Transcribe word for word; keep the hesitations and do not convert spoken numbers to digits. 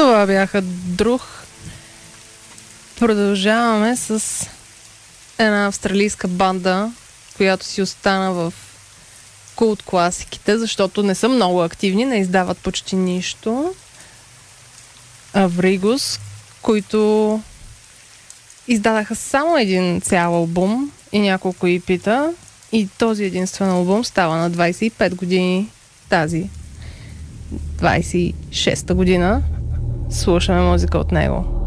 Това бяха Друг. Продължаваме с една австралийска банда, която си остана в култ класиките, защото не са много активни, не издават почти нищо. Авригус, които издадаха само един цял албум и няколко ипита, и този единствен албум става на двайсет и пет години тази двайсет и шеста година. Слушаме музика от него.